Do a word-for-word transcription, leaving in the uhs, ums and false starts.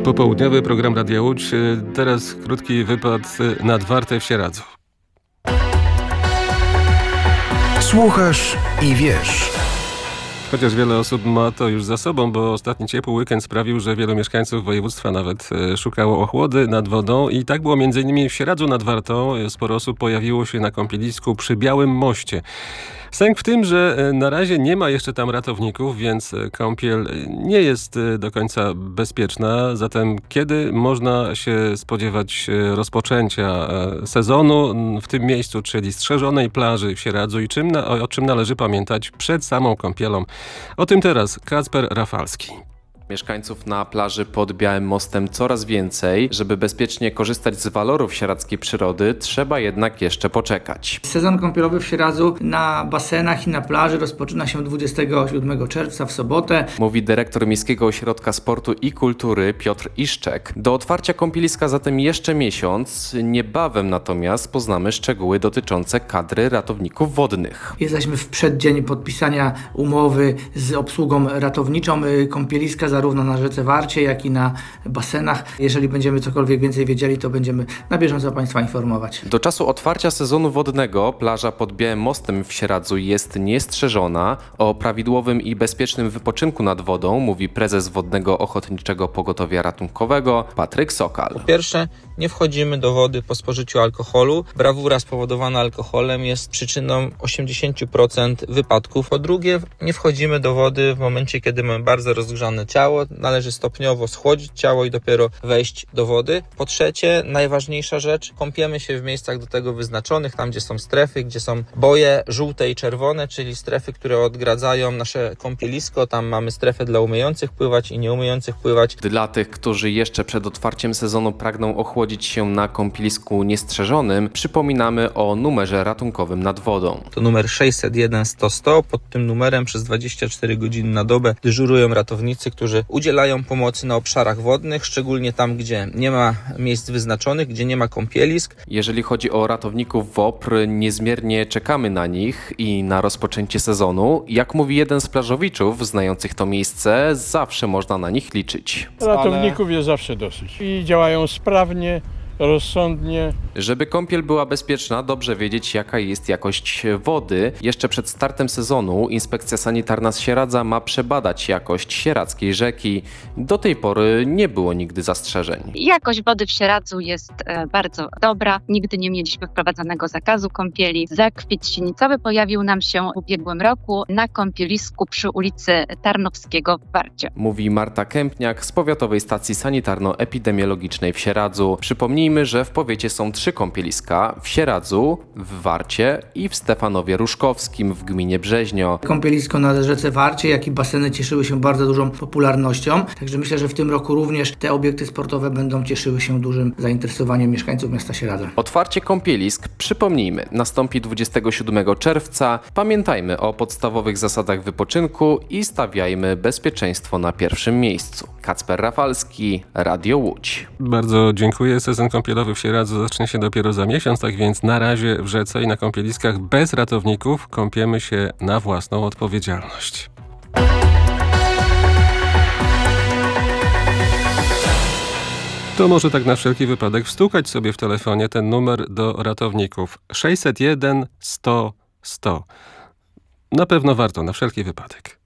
Popołudniowy program Radia Łódź. Teraz krótki wypad nad Wartę w Sieradzu. Słuchasz i wiesz. Chociaż wiele osób ma to już za sobą, bo ostatni ciepły weekend sprawił, że wielu mieszkańców województwa nawet szukało ochłody nad wodą i tak było między innymi w Sieradzu nad Wartą. Sporo osób pojawiło się na kąpielisku przy Białym Moście. Sęk w tym, że na razie nie ma jeszcze tam ratowników, więc kąpiel nie jest do końca bezpieczna. Zatem kiedy można się spodziewać rozpoczęcia sezonu w tym miejscu, czyli strzeżonej plaży w Sieradzu i czym, o czym należy pamiętać przed samą kąpielą? O tym teraz Kacper Rafalski. Mieszkańców na plaży pod Białym Mostem coraz więcej. Żeby bezpiecznie korzystać z walorów sieradzkiej przyrody, trzeba jednak jeszcze poczekać. Sezon kąpielowy w Sieradzu na basenach i na plaży rozpoczyna się dwudziestego siódmego czerwca w sobotę. Mówi dyrektor Miejskiego Ośrodka Sportu i Kultury Piotr Iszczek. Do otwarcia kąpieliska zatem jeszcze miesiąc. Niebawem natomiast poznamy szczegóły dotyczące kadry ratowników wodnych. Jesteśmy w przeddzień podpisania umowy z obsługą ratowniczą kąpieliska zarówno na rzece Warcie, jak i na basenach. Jeżeli będziemy cokolwiek więcej wiedzieli, to będziemy na bieżąco Państwa informować. Do czasu otwarcia sezonu wodnego plaża pod Białym Mostem w Sieradzu jest niestrzeżona. O prawidłowym i bezpiecznym wypoczynku nad wodą mówi prezes Wodnego Ochotniczego Pogotowia Ratunkowego Patryk Sokal. Po pierwsze, nie wchodzimy do wody po spożyciu alkoholu. Brawura spowodowana alkoholem jest przyczyną osiemdziesiąt procent wypadków. Po drugie, nie wchodzimy do wody w momencie, kiedy mamy bardzo rozgrzane ciało. Należy stopniowo schłodzić ciało i dopiero wejść do wody. Po trzecie, najważniejsza rzecz, kąpiemy się w miejscach do tego wyznaczonych, tam gdzie są strefy, gdzie są boje żółte i czerwone, czyli strefy, które odgradzają nasze kąpielisko. Tam mamy strefę dla umiejących pływać i nieumiejących pływać. Dla tych, którzy jeszcze przed otwarciem sezonu pragną ochłodzić się na kąpielisku niestrzeżonym, przypominamy o numerze ratunkowym nad wodą. To numer sześćset jeden sto sto. Pod tym numerem przez dwadzieścia cztery godziny na dobę dyżurują ratownicy, którzy udzielają pomocy na obszarach wodnych, szczególnie tam, gdzie nie ma miejsc wyznaczonych, gdzie nie ma kąpielisk. Jeżeli chodzi o ratowników W O P R, niezmiernie czekamy na nich i na rozpoczęcie sezonu. Jak mówi jeden z plażowiczów znających to miejsce, zawsze można na nich liczyć. Ratowników jest zawsze dosyć i działają sprawnie, rozsądnie. Żeby kąpiel była bezpieczna, dobrze wiedzieć, jaka jest jakość wody. Jeszcze przed startem sezonu Inspekcja Sanitarna z Sieradza ma przebadać jakość sieradzkiej rzeki. Do tej pory nie było nigdy zastrzeżeń. Jakość wody w Sieradzu jest e, bardzo dobra. Nigdy nie mieliśmy wprowadzonego zakazu kąpieli. Zakwit sinicowy pojawił nam się w ubiegłym roku na kąpielisku przy ulicy Tarnowskiego w Warcie. Mówi Marta Kępniak z Powiatowej Stacji Sanitarno-Epidemiologicznej w Sieradzu. Przypomnijmy, że w powiecie są trzy kąpieliska: w Sieradzu, w Warcie i w Stefanowie Ruszkowskim w gminie Brzeźnio. Kąpielisko na rzece Warcie, jak i baseny cieszyły się bardzo dużą popularnością, także myślę, że w tym roku również te obiekty sportowe będą cieszyły się dużym zainteresowaniem mieszkańców miasta Sieradza. Otwarcie kąpielisk, przypomnijmy, nastąpi dwudziestego siódmego czerwca. Pamiętajmy o podstawowych zasadach wypoczynku i stawiajmy bezpieczeństwo na pierwszym miejscu. Kacper Rafalski, Radio Łódź. Bardzo dziękuję. Sezon kąpielowy w Sieradzu zacznie się dopiero za miesiąc, tak więc na razie w rzece i na kąpieliskach bez ratowników kąpiemy się na własną odpowiedzialność. To może tak na wszelki wypadek wstukać sobie w telefonie ten numer do ratowników sześćset jeden sto sto. Na pewno warto, na wszelki wypadek.